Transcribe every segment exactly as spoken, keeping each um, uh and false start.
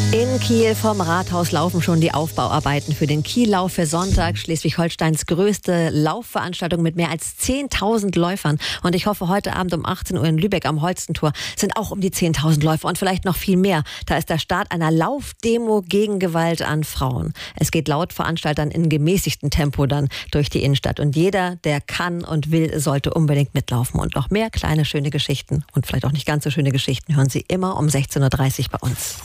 In Kiel vom Rathaus laufen schon die Aufbauarbeiten für den Kiellauf für Sonntag. Schleswig-Holsteins größte Laufveranstaltung mit mehr als zehntausend Läufern. Und ich hoffe, heute Abend um achtzehn Uhr in Lübeck am Holstentor sind auch um die zehntausend Läufer und vielleicht noch viel mehr. Da ist der Start einer Laufdemo gegen Gewalt an Frauen. Es geht laut Veranstaltern in gemäßigtem Tempo dann durch die Innenstadt. Und jeder, der kann und will, sollte unbedingt mitlaufen. Und noch mehr kleine, schöne Geschichten und vielleicht auch nicht ganz so schöne Geschichten hören Sie immer um sechzehn Uhr dreißig bei uns.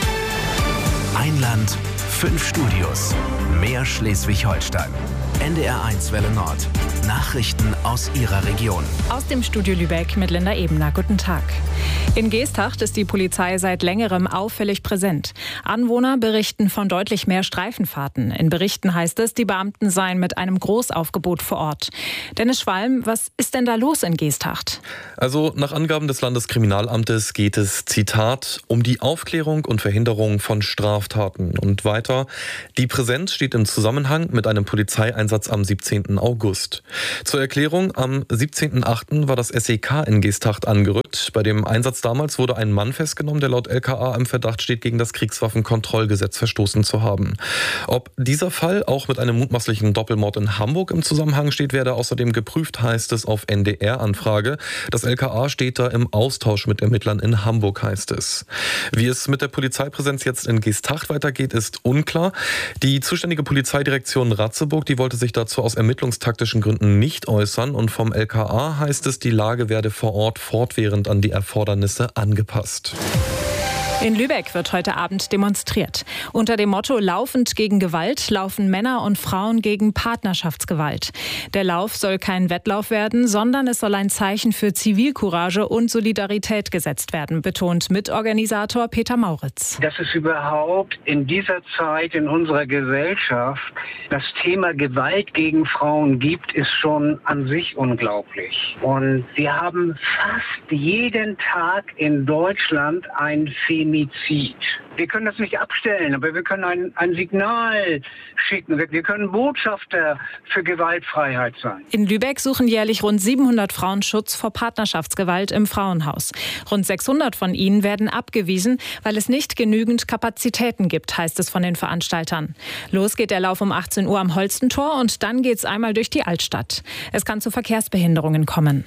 Ein Land, fünf Studios, mehr Schleswig-Holstein. N D R eins Welle Nord. Nachrichten aus Ihrer Region. Aus dem Studio Lübeck mit Linda Ebener. Guten Tag. In Geesthacht ist die Polizei seit längerem auffällig präsent. Anwohner berichten von deutlich mehr Streifenfahrten. In Berichten heißt es, die Beamten seien mit einem Großaufgebot vor Ort. Dennis Schwalm, was ist denn da los in Geesthacht? Also nach Angaben des Landeskriminalamtes geht es, Zitat, um die Aufklärung und Verhinderung von Straftaten. Und weiter, die Präsenz steht im Zusammenhang mit einem Polizeieinsatz am siebzehnten August. Zur Erklärung, am siebzehnten achten war das S E K in Geesthacht angerückt. Bei dem Einsatz damals wurde ein Mann festgenommen, der laut L K A im Verdacht steht, gegen das Kriegswaffenkontrollgesetz verstoßen zu haben. Ob dieser Fall auch mit einem mutmaßlichen Doppelmord in Hamburg im Zusammenhang steht, werde außerdem geprüft, heißt es auf N D R-Anfrage. Das L K A steht da im Austausch mit Ermittlern in Hamburg, heißt es. Wie es mit der Polizeipräsenz jetzt in Geesthacht weitergeht, ist unklar. Die zuständige Polizeidirektion Ratzeburg, die wollte sich dazu aus ermittlungstaktischen Gründen nicht äußern und vom L K A heißt es, die Lage werde vor Ort fortwährend an die Erfordernisse angepasst. In Lübeck wird heute Abend demonstriert. Unter dem Motto Laufend gegen Gewalt laufen Männer und Frauen gegen Partnerschaftsgewalt. Der Lauf soll kein Wettlauf werden, sondern es soll ein Zeichen für Zivilcourage und Solidarität gesetzt werden, betont Mitorganisator Peter Mauritz. Dass es überhaupt in dieser Zeit in unserer Gesellschaft das Thema Gewalt gegen Frauen gibt, ist schon an sich unglaublich. Und wir haben fast jeden Tag in Deutschland ein Femizid. Wir können das nicht abstellen, aber wir können ein, ein Signal schicken. Wir können Botschafter für Gewaltfreiheit sein. In Lübeck suchen jährlich rund siebenhundert Frauen Schutz vor Partnerschaftsgewalt im Frauenhaus. Rund sechshundert von ihnen werden abgewiesen, weil es nicht genügend Kapazitäten gibt, heißt es von den Veranstaltern. Los geht der Lauf um achtzehn Uhr am Holstentor und dann geht's einmal durch die Altstadt. Es kann zu Verkehrsbehinderungen kommen.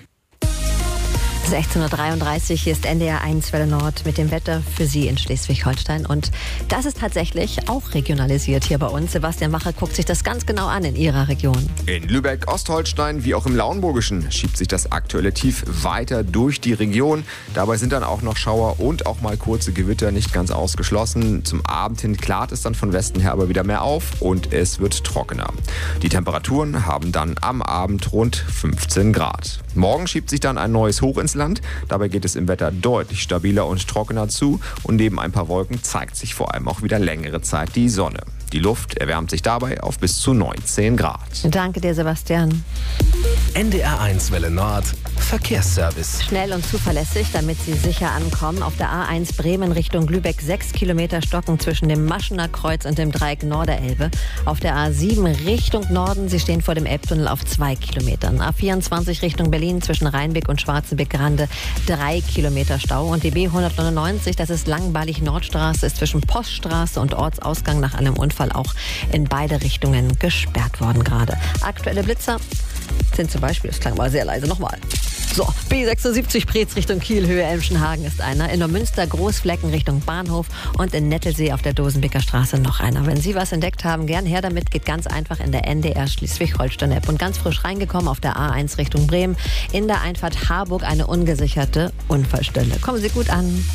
sechzehn Uhr dreiunddreißig, hier ist N D R eins Welle Nord mit dem Wetter für Sie in Schleswig-Holstein. Und das ist tatsächlich auch regionalisiert hier bei uns. Sebastian Macher guckt sich das ganz genau an in Ihrer Region. In Lübeck, Ostholstein wie auch im Lauenburgischen schiebt sich das aktuelle Tief weiter durch die Region. Dabei sind dann auch noch Schauer und auch mal kurze Gewitter nicht ganz ausgeschlossen. Zum Abend hin klart es dann von Westen her aber wieder mehr auf und es wird trockener. Die Temperaturen haben dann am Abend rund fünfzehn Grad. Morgen schiebt sich dann ein neues Hoch ins Land. Dabei geht es im Wetter deutlich stabiler und trockener zu und neben ein paar Wolken zeigt sich vor allem auch wieder längere Zeit die Sonne. Die Luft erwärmt sich dabei auf bis zu neunzehn Grad. Danke dir, Sebastian. N D R eins Welle Nord, Verkehrsservice. Schnell und zuverlässig, damit Sie sicher ankommen. Auf der A eins Bremen Richtung Lübeck sechs Kilometer Stocken zwischen dem Maschener Kreuz und dem Dreieck Norderelbe. Auf der A sieben Richtung Norden, Sie stehen vor dem Elbtunnel auf zwei Kilometern. A vierundzwanzig Richtung Berlin zwischen Rheinbeck und Schwarzenbeck-Grande drei Kilometer Stau. Und die B hundertneunundneunzig, das ist Langballig-Nordstraße, ist zwischen Poststraße und Ortsausgang nach einem Unfall auch in beide Richtungen gesperrt worden gerade. Aktuelle Blitzer sind zum Beispiel, das klang mal sehr leise, nochmal. So, B sechsundsiebzig Preetz Richtung Kiel, Höhe Emschenhagen ist einer. In Neumünster Großflecken Richtung Bahnhof und in Nettelsee auf der Dosenbeker Straße noch einer. Wenn Sie was entdeckt haben, gern her damit. Geht ganz einfach in der N D R Schleswig-Holstein-App. Und ganz frisch reingekommen auf der A eins Richtung Bremen. In der Einfahrt Harburg eine ungesicherte Unfallstelle. Kommen Sie gut an.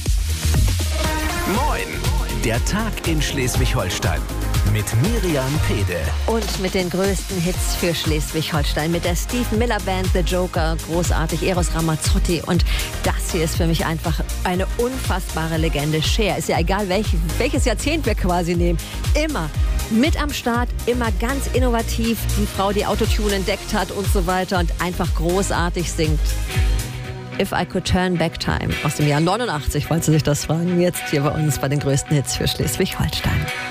Moin! Der Tag in Schleswig-Holstein mit Miriam Pede. Und mit den größten Hits für Schleswig-Holstein. Mit der Steve Miller Band The Joker, großartig, Eros Ramazzotti. Und das hier ist für mich einfach eine unfassbare Legende. Cher, ist ja egal, welch, welches Jahrzehnt wir quasi nehmen. Immer mit am Start, immer ganz innovativ. Die Frau, die Autotune entdeckt hat und so weiter und einfach großartig singt. If I Could Turn Back Time aus dem Jahr neunundachtzig, falls Sie sich das fragen. Jetzt hier bei uns bei den größten Hits für Schleswig-Holstein.